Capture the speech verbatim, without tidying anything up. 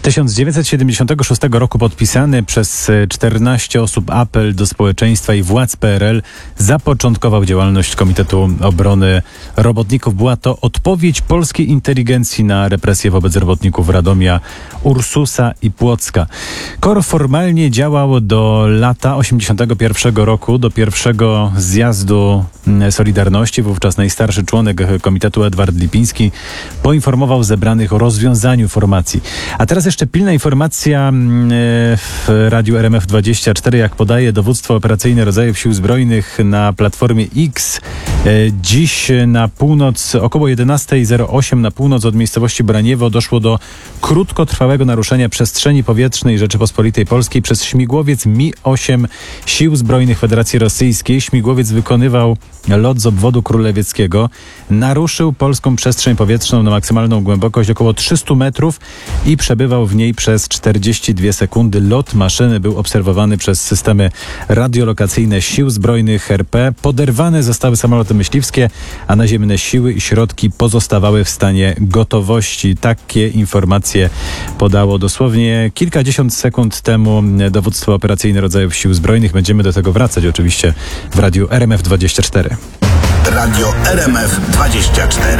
tysiąc dziewięćset siedemdziesiątego szóstego roku podpisany przez czternaście osób apel do społeczeństwa i władz P R L zapoczątkował działalność Komitetu Obrony Robotników. Była to odpowiedź polskiej inteligencji na represje wobec robotników Radomia, Ursusa i Płocka. K O R formalnie działał do lata osiemdziesiątego pierwszego roku, do pierwszego zjazdu Solidarności. Wówczas najstarszy członek komitetu Edward Lipiński poinformował zebranych o rozwiązaniu formacji. A teraz jeszcze pilna informacja w Radiu R M F dwadzieścia cztery, jak podaje Dowództwo Operacyjne Rodzajów Sił Zbrojnych na Platformie X. Dziś na północ, około jedenasta zero osiem na północ od miejscowości Braniewo doszło do krótkotrwałego naruszenia przestrzeni powietrznej Rzeczypospolitej Polskiej przez śmigłowiec Mi osiem Sił Zbrojnych Federacji Rosyjskiej. Śmigłowiec wykonywał lot z obwodu królewieckiego. Naruszył polską przestrzeń powietrzną na maksymalną głębokość około trzysta metrów i przebywał w niej przez czterdzieści dwie sekundy. Lot maszyny był obserwowany przez systemy radiolokacyjne Sił Zbrojnych R P. Poderwane zostały samoloty myśliwskie, a naziemne siły i środki pozostawały w stanie gotowości. Takie informacje podało dosłownie kilkadziesiąt sekund temu Dowództwo Operacyjne Rodzajów Sił Zbrojnych. Będziemy do tego wracać oczywiście w Radiu R M F dwadzieścia cztery. Radio R M F dwadzieścia cztery.